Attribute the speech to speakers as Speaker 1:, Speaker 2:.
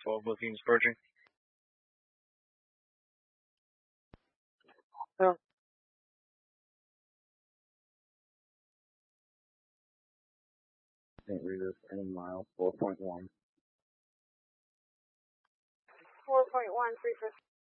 Speaker 1: 12 bookings approaching.
Speaker 2: Oh.
Speaker 1: St. Rita's any mile 4.1.
Speaker 2: 4.1, 350.